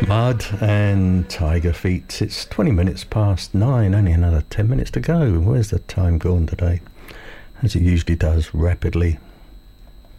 Mud and Tiger Feet. It's 20 minutes past 9, only another 10 minutes to go. Where's the time gone today? As it usually does, rapidly.